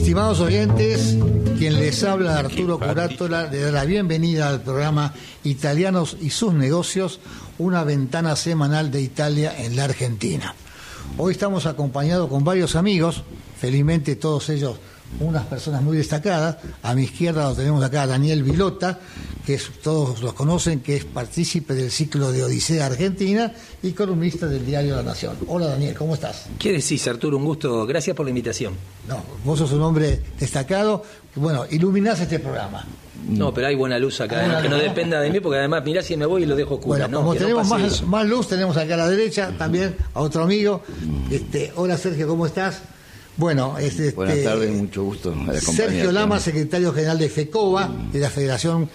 Estimados oyentes, quien les habla, Arturo Curátola, le da la bienvenida al programa Italianos y sus negocios, una ventana semanal de Italia en la Argentina. Hoy estamos acompañados con varios amigos, felizmente todos ellos unas personas muy destacadas. A mi izquierda lo tenemos acá a Daniel Vilota, que todos los conocen, que es partícipe del ciclo de Odisea Argentina y columnista del diario La Nación. Hola Daniel, ¿cómo estás? ¿Qué decís, Arturo? Un gusto, gracias por la invitación. No, vos sos un hombre destacado, bueno, iluminás este programa. No, pero hay buena luz acá, que no dependa de mí, porque además mirá si me voy y lo dejo oscuro. Bueno, ¿no? como Que tenemos no más luz, tenemos acá a la derecha también a otro amigo. Hola Sergio, ¿cómo estás? Bueno, buenas tardes, mucho gusto. Sergio Lama, secretario general de FECOBA, de la Federación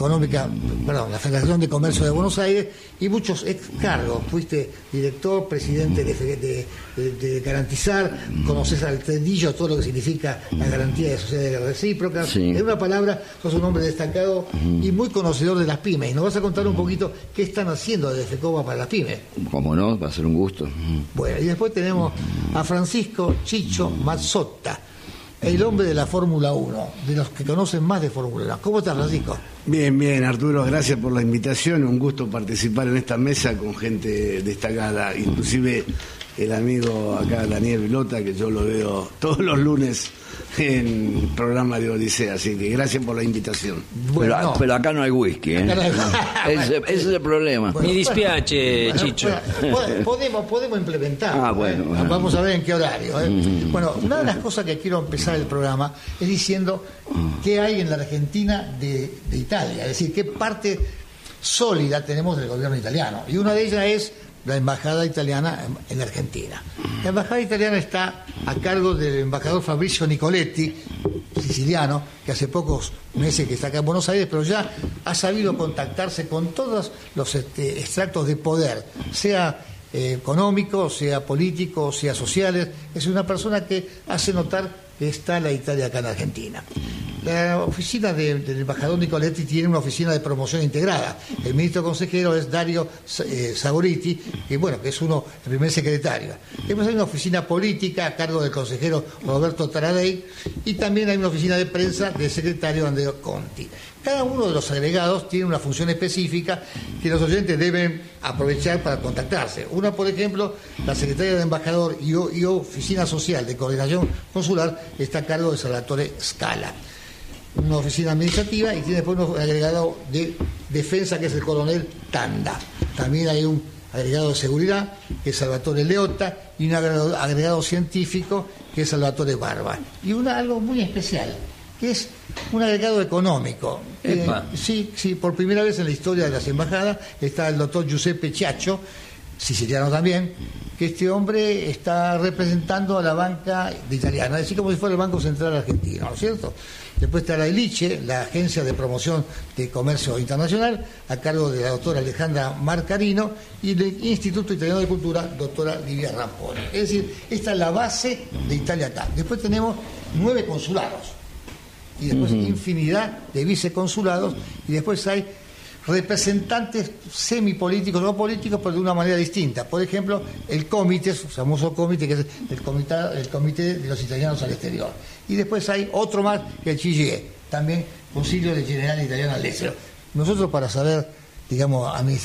la Federación de Comercio de Buenos Aires, y muchos ex cargos. Fuiste director, presidente de Garantizar, conoces al tendillo, todo lo que significa la garantía de sociedades recíprocas. Sí. En una palabra, sos un hombre destacado y muy conocedor de las pymes. Y nos vas a contar un poquito qué están haciendo desde FECOBA para las pymes. Como no, va a ser un gusto. Bueno, y después tenemos a Francisco Chicho Mazzotta, el hombre de la Fórmula 1, de los que conocen más de Fórmula 1. ¿Cómo estás, Francisco? Bien, Arturo, gracias por la invitación. Un gusto participar en esta mesa con gente destacada, inclusive el amigo acá, Daniel Vilota, que yo lo veo todos los lunes en el programa de Odisea, así que gracias por la invitación. Bueno, pero acá no hay whisky, ¿eh? Ese es el problema. Mi dispiace, Chicho. Podemos implementar. Bueno. Vamos a ver en qué horario. Bueno, una de las cosas que quiero empezar el programa es diciendo qué hay en la Argentina de Italia, es decir, qué parte sólida tenemos del gobierno italiano. Y una de ellas es la embajada italiana en la Argentina. La embajada italiana está a cargo del embajador Fabrizio Nicoletti, siciliano, que hace pocos meses que está acá en Buenos Aires, pero ya ha sabido contactarse con todos los extractos de poder, sea económico, sea político, sea sociales. Es una persona que hace notar que está la Italia acá en Argentina. La oficina del embajador Nicoletti tiene una oficina de promoción integrada. El ministro consejero es Dario Saboriti, que es el primer secretario. Después hay una oficina política a cargo del consejero Roberto Taradei, y también hay una oficina de prensa del secretario Andrea Conti. Cada uno de los agregados tiene una función específica que los oyentes deben aprovechar para contactarse. Una, por ejemplo, la secretaria del embajador y oficina social de coordinación consular está a cargo de Salvatore Scala. Una oficina administrativa, y tiene después un agregado de defensa que es el coronel Tanda. También hay un agregado de seguridad que es Salvatore Leotta, y un agregado científico que es Salvatore Barba. Y algo muy especial, que es un agregado económico. Sí, por primera vez en la historia de las embajadas está el doctor Giuseppe Ciaccio, siciliano también, que este hombre está representando a la banca italiana, es decir, como si fuera el Banco Central argentino, ¿no es cierto? Después está la ILICE, la Agencia de Promoción de Comercio Internacional, a cargo de la doctora Alejandra Marcarino, y el Instituto Italiano de Cultura, doctora Livia Ramponi. Es decir, esta es la base de Italia acá. Después tenemos 9 consulados, y después infinidad de viceconsulados, y después hay representantes semipolíticos, no políticos, pero de una manera distinta. Por ejemplo, el comité, su famoso comité, que es el comité de los italianos al exterior. Y después hay otro más, que el CGIE, también Consiglio de Generale Italiano all'Estero. Nosotros, para saber, digamos, administrar